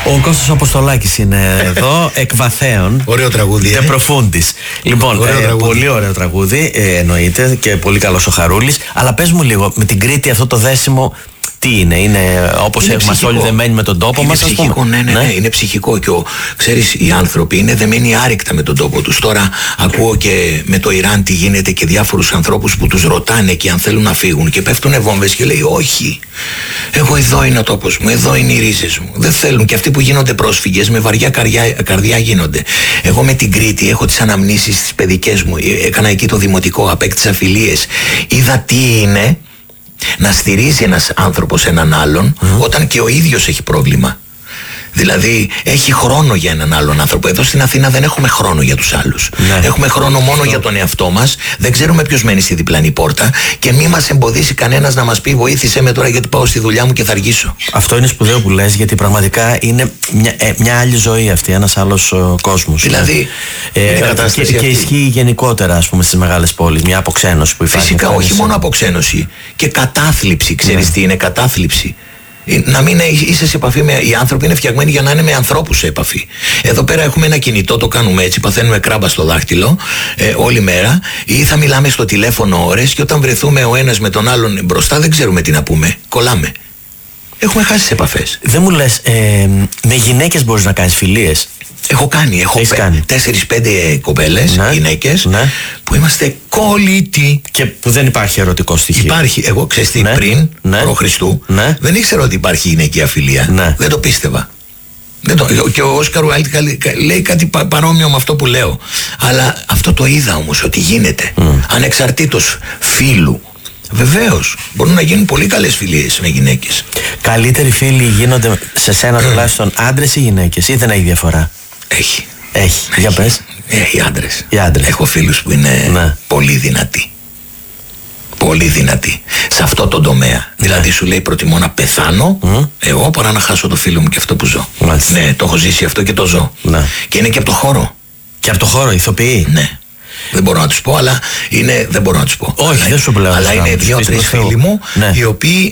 Ο Κώστας Αποστολάκης είναι εδώ, εκ βαθέων. Ωραίο τραγούδι. De profundis. Λοιπόν, πολύ ωραίο τραγούδι, εννοείται, και πολύ καλός ο Χαρούλης. Αλλά πες μου λίγο, με την Κρήτη αυτό το δέσιμο τι είναι? Είναι όπως είμαστε όλοι δεμένοι με τον τόπο μας? Είναι ψυχικό, ναι, είναι ψυχικό. Και ξέρεις, οι άνθρωποι είναι δεμένοι άρρηκτα με τον τόπο τους. Τώρα ακούω και με το Ιράν τι γίνεται και διάφορους ανθρώπους που τους ρωτάνε και αν θέλουν να φύγουν και πέφτουνε βόμβες και λέει όχι, εγώ εδώ είναι ο τόπος μου, εδώ είναι οι ρίζες μου. Δεν θέλουν. Και αυτοί που γίνονται πρόσφυγες με βαριά καρδιά γίνονται. Εγώ με την Κρήτη έχω τις αναμνήσεις τις παιδικές μου. Έκανα εκεί το δημοτικό, απέκτησα φιλίες. Είδα τι είναι να στηρίζει ένας άνθρωπος έναν άλλον όταν και ο ίδιος έχει πρόβλημα. Δηλαδή έχει χρόνο για έναν άλλον άνθρωπο. Εδώ στην Αθήνα δεν έχουμε χρόνο για τους άλλους. Έχουμε χρόνο μόνο για τον εαυτό μας. Δεν ξέρουμε ποιος μένει στη διπλανή πόρτα και μη μας εμποδίσει κανένας να μας πει βοήθησέ με τώρα γιατί πάω στη δουλειά μου και θα αργήσω. Αυτό είναι σπουδαίο που λες, γιατί πραγματικά είναι μια άλλη ζωή αυτή, ένας άλλος κόσμος. Δηλαδή και ισχύει γενικότερα, ας πούμε, στις μεγάλες πόλεις, μια αποξένωση που υπάρχει. Φυσικά, όχι μόνο αποξένωση και κατάθλιψη. Ξέρεις τι είναι κατάθλιψη? Να μην είσαι σε επαφή με. Οι άνθρωποι είναι φτιαγμένοι για να είναι με ανθρώπους σε επαφή. Εδώ πέρα έχουμε ένα κινητό, το κάνουμε έτσι, παθαίνουμε κράμπα στο δάχτυλο όλη μέρα, ή θα μιλάμε στο τηλέφωνο ώρες και όταν βρεθούμε ο ένας με τον άλλον μπροστά δεν ξέρουμε τι να πούμε. Κολλάμε. Έχουμε χάσει τις επαφές. Δεν μου λες, με γυναίκες μπορείς να κάνεις φιλίες? Έχω κάνει 4-5 κοπέλες, γυναίκες, που είμαστε κολλητοί. Και που δεν υπάρχει ερωτικό στοιχείο. Υπάρχει. Εγώ ξέρεις τι, πριν π.Χ. δεν ήξερα ότι υπάρχει γυναικεία φιλία. Δεν το πίστευα. Και ο Όσκαρ Ουάιλντ λέει κάτι παρόμοιο με αυτό που λέω. Αλλά αυτό το είδα όμως ότι γίνεται. Ανεξαρτήτως φίλου. Βεβαίως, μπορούν να γίνουν πολύ καλές φιλίες με γυναίκες. Καλύτεροι φίλοι γίνονται σε σένα τουλάχιστον άντρες ή γυναίκες, ή δεν έχει διαφορά? Έχει. Για πες. Οι άντρες. Έχω φίλους που είναι πολύ δυνατοί. Πολύ δυνατοί σε αυτό το τομέα. Δηλαδή σου λέει προτιμώ να πεθάνω εγώ παρά να χάσω το φίλο μου και αυτό που ζω. Ναι, το έχω ζήσει αυτό και το ζω. Και είναι και από το χώρο. Και από το χώρο, ηθοποιοί. Ναι. Δεν μπορώ να τους πω, αλλά είναι. Δεν μπορώ να τους πω. Όχι, δεν σου πλέον. Αλλά είναι 2-3 φίλοι μου οι οποίοι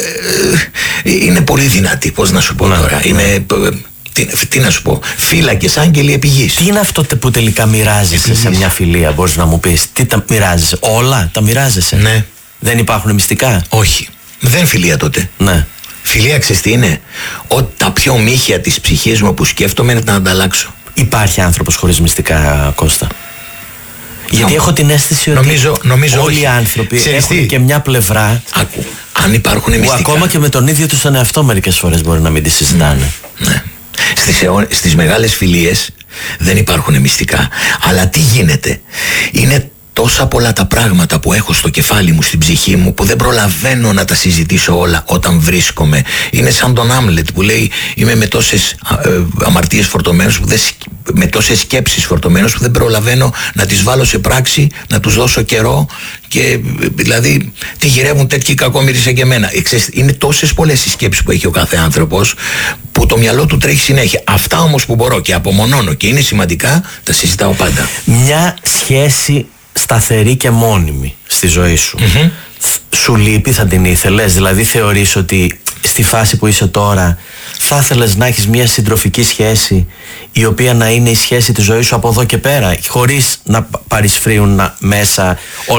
είναι πολύ δυνατοί. Πώς να σου πω τώρα. Είναι. Τι να σου πω, φύλακες, άγγελοι επί γης. Τι είναι αυτό που τελικά μοιράζεσαι σε μια φιλία, μπορείς να μου πεις? Τι τα μοιράζεσαι? Όλα τα μοιράζεσαι? Ναι. Δεν υπάρχουν μυστικά? Όχι. Δεν φιλία τότε. Ναι. Φιλία, ξέρεις τι είναι? Τα πιο μύχια της ψυχής μου που σκέφτομαι είναι να ανταλλάξω. Υπάρχει άνθρωπος χωρίς μυστικά, Κώστα? Γιατί έχω την αίσθηση ότι νομίζω όλοι οι άνθρωποι έχουν και μια πλευρά. Άκου, αν υπάρχουν μυστικά. Που ακόμα και με τον ίδιο τους τον εαυτό μερικές φορές μπορεί να μην τη συζητάνε. Ναι. Στις μεγάλες φιλίες δεν υπάρχουν μυστικά. Αλλά τι γίνεται? Είναι τόσα πολλά τα πράγματα που έχω στο κεφάλι μου, στην ψυχή μου, που δεν προλαβαίνω να τα συζητήσω όλα όταν βρίσκομαι. Είναι σαν τον Άμλετ που λέει είμαι με τόσες αμαρτίες φορτωμένος, με τόσες σκέψεις φορτωμένος που δεν προλαβαίνω να τις βάλω σε πράξη, να τους δώσω καιρό. Και δηλαδή τι γυρεύουν τέτοιοι κακόμοιροι σαν και εμένα. Είναι τόσες πολλές οι σκέψεις που έχει ο κάθε άνθρωπος που το μυαλό του τρέχει συνέχεια. Αυτά όμως που μπορώ και απομονώνω και είναι σημαντικά, τα συζητάω πάντα. Μια σχέση σταθερή και μόνιμη στη ζωή σου. Σου λείπει, θα την ήθελες? Δηλαδή θεωρείς ότι στη φάση που είσαι τώρα θα ήθελες να έχεις μια συντροφική σχέση η οποία να είναι η σχέση της ζωής σου από εδώ και πέρα, χωρίς να παρισφρίουν μέσα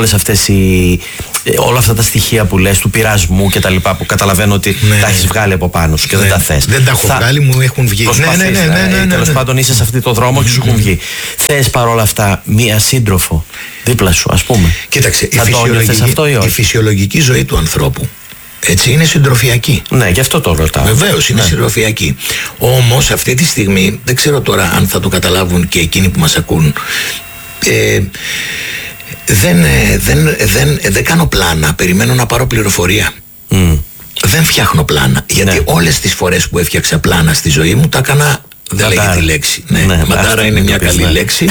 όλα αυτά τα στοιχεία που λες, του πειρασμού και τα λοιπά, που καταλαβαίνω ότι τα έχεις βγάλει από πάνω σου και δεν τα θες? Δεν τα έχω βγάλει, μου έχουν βγει. Τέλος πάντων είσαι σε αυτό το δρόμο και σου έχουν βγει. Θες παρόλα αυτά μία σύντροφο δίπλα σου, ας πούμε? Κοίταξε, η φυσιολογική ζωή του ανθρώπου έτσι είναι συντροφιακή. Ναι, γι' αυτό το ρωτάω. Βεβαίως είναι συντροφιακή. Όμως αυτή τη στιγμή δεν ξέρω τώρα αν θα το καταλάβουν και εκείνοι που μας ακούν. Δεν κάνω πλάνα, περιμένω να πάρω πληροφορία. Δεν φτιάχνω πλάνα. Γιατί όλες τις φορές που έφτιαξα πλάνα στη ζωή μου τα έκανα. Δεν λέγεται τη λέξη. Μαντάρα είναι μια καλή λέξη.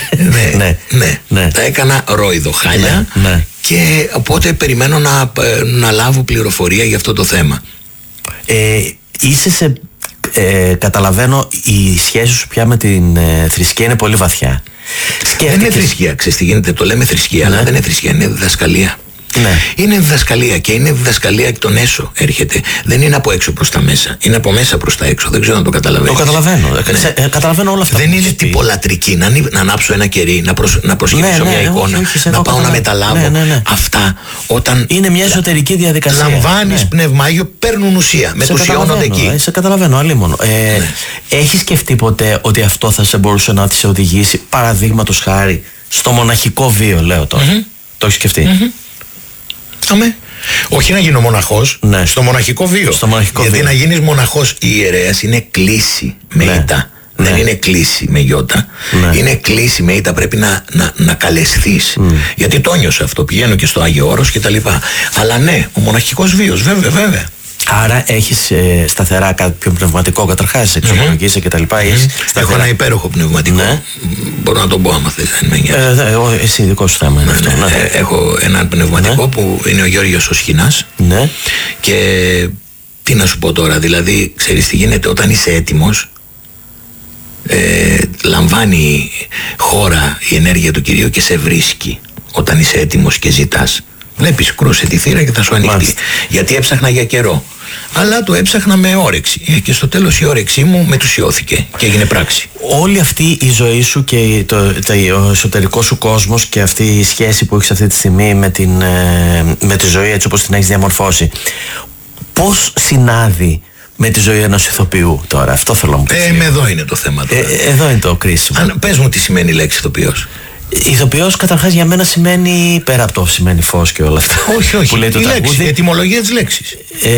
Τα έκανα ρόιδο, χάλια. Και οπότε περιμένω να λάβω πληροφορία για αυτό το θέμα. Είσαι σε. Καταλαβαίνω, η σχέση σου πια με την θρησκεία είναι πολύ βαθιά. Δεν είναι θρησκεία, ξέρεις τι γίνεται, το λέμε θρησκεία, αλλά δεν είναι θρησκεία, είναι διδασκαλία. Ναι. Είναι διδασκαλία και είναι διδασκαλία εκ των έσω έρχεται. Δεν είναι από έξω προς τα μέσα. Είναι από μέσα προς τα έξω. Δεν ξέρω αν το καταλαβαίνεις. Το καταλαβαίνω. Καταλαβαίνω όλα αυτά. Δεν είναι τυπολατρική. Να ανάψω ένα κερί, να προσγειώσω μια εικόνα, να πάω να μεταλάβω. Αυτά όταν. Είναι μια εσωτερική διαδικασία. Λαμβάνεις πνεύμα Άγιο, παίρνουν ουσία. Μετουσιώνονται εκεί. Σε καταλαβαίνω, αλίμονο. Έχεις σκεφτεί ποτέ ότι αυτό θα σε μπορούσε να σε οδηγήσει, παραδείγματος χάρη, στο μοναχικό βίο, λέω τώρα? Το έχεις σκεφτεί? Αμέ. Όχι να γίνω μοναχός, στο μοναχικό βίο. Γιατί να γίνεις μοναχός ή ιερέας είναι κλίση με ητά. Δεν είναι κλίση με γιώτα. Είναι κλίση με ήττα. Πρέπει να καλεσθείς. Γιατί το νιώσα αυτό. Πηγαίνω και στο Άγιο Όρος και τα λοιπά. Αλλά ναι, ο μοναχικός βίος, βέβαια. Άρα έχεις σταθερά κάτι πιο πνευματικό, καταρχάς, εξομολογείσαι και τα λοιπά. Έχω ένα υπέροχο πνευματικό. Μπορώ να το πω άμα θες, δεν με νοιάζει. Εσύ δικό σου θέμα είναι αυτό. Έχω ένα πνευματικό που είναι ο Γιώργος ο Σχοινάς. Και τι να σου πω τώρα, δηλαδή, ξέρεις τι γίνεται όταν είσαι έτοιμος. Λαμβάνει χώρα η ενέργεια του Κυρίου και σε βρίσκει όταν είσαι έτοιμος και ζητάς. Βλέπεις, κρούσε τη θύρα και θα σου ανοιχτεί. Γιατί έψαχνα για καιρό. Αλλά το έψαχνα με όρεξη. Και στο τέλος η όρεξή μου μετουσιώθηκε και έγινε πράξη. Όλη αυτή η ζωή σου και ο εσωτερικός σου κόσμος και αυτή η σχέση που έχεις αυτή τη στιγμή με τη ζωή έτσι όπως την έχεις διαμορφώσει, πώς συνάδει με τη ζωή ενός ηθοποιού τώρα? Αυτό θέλω να μου πεις. Εδώ είναι το θέμα τώρα. Εδώ είναι το κρίσιμο. Πες μου τι σημαίνει η λέξη ηθοποιός. Ηθοποιός καταρχάς για μένα σημαίνει, πέρα από το σημαίνει φως και όλα αυτά. Όχι. Που λέει το η λέξη, η ετυμολογία της λέξης.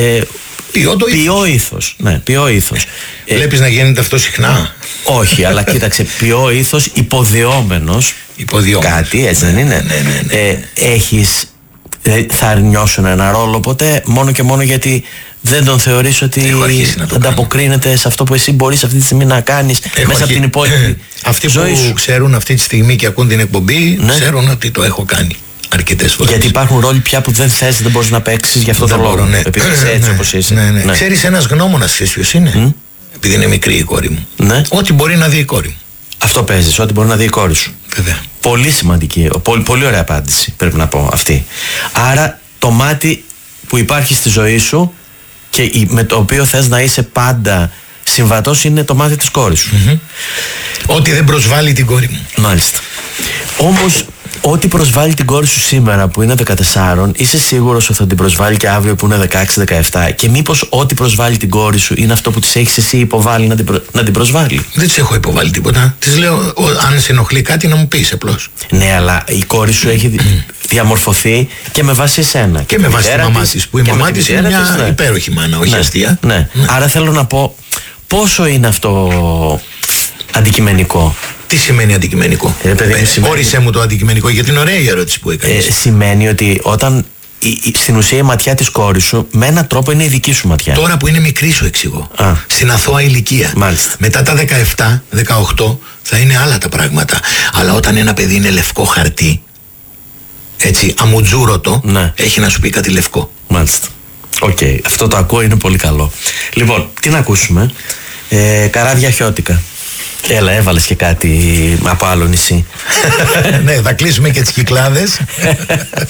Ποιό ήθος. Ναι, ποιό ήθος. Βλέπεις να γίνεται αυτό συχνά? Όχι, αλλά κοίταξε, ποιό ήθος υποδιόμενος κάτι, έτσι δεν είναι? Έχεις, θα αρνιώσουν ένα ρόλο ποτέ μόνο και μόνο γιατί δεν τον θεωρείς ότι ανταποκρίνεται σε αυτό που εσύ μπορείς αυτή τη στιγμή να κάνεις μέσα από την υπόλοιπη αυτοί ζωή που ξέρουν αυτή τη στιγμή και ακούν την εκπομπή ξέρουν ότι το έχω κάνει αρκετές φορές. Γιατί υπάρχουν ρόλοι πια που δεν θες, δεν μπορείς να παίξεις γι' αυτό το λόγο. Επειδή είσαι έτσι όπως είσαι. Ξέρεις, ένας γνώμονας ποιος είναι? Επειδή είναι μικρή η κόρη μου. Ό,τι μπορεί να δει η κόρη μου. Αυτό παίζεις, ό,τι μπορεί να δει η κόρη σου. Βέβαια. Πολύ σημαντική, πολύ ωραία απάντηση πρέπει να πω αυτή. Άρα το μάτι που υπάρχει στη ζωή σου και με το οποίο θες να είσαι πάντα συμβατός είναι το μάτι της κόρης σου. Ό,τι δεν προσβάλλει την κόρη μου. Μάλιστα. Όμως ό,τι προσβάλλει την κόρη σου σήμερα που είναι 14, είσαι σίγουρος ότι θα την προσβάλλει και αύριο που είναι 16-17? Και μήπως ό,τι προσβάλλει την κόρη σου είναι αυτό που της έχεις εσύ υποβάλει να την προσβάλλει? Δεν της έχω υποβάλει τίποτα. Της λέω αν σε ενοχλεί κάτι να μου πεις απλώς. Ναι, αλλά η κόρη σου έχει διαμορφωθεί και με βάση εσένα. Και με βάση τη μαμά της, που η μαμά της είναι μια υπέροχη μάνα, όχι αστεία. Ναι. Άρα θέλω να πω πόσο είναι αυτό αντικειμενικό. Τι σημαίνει αντικειμενικό? Όρισέ μου το αντικειμενικό, γιατί είναι ωραία η ερώτηση που έκανες. Σημαίνει ότι όταν στην ουσία η ματιά της κόρης σου με έναν τρόπο είναι η δική σου ματιά. Τώρα που είναι μικρή σου εξηγώ. Στην αθώα ηλικία. Μάλιστα. Μετά τα 17-18 θα είναι άλλα τα πράγματα. Αλλά όταν ένα παιδί είναι λευκό χαρτί, έτσι αμουτζούρωτο, έχει να σου πει κάτι λευκό. Μάλιστα. Οκ, αυτό το ακούω, είναι πολύ καλό. Λοιπόν, τι να ακούσουμε? Καράβια χιώτικα. Έλα, έβαλες και κάτι από άλλο νησί. Ναι, θα κλείσουμε και τις Κυκλάδες.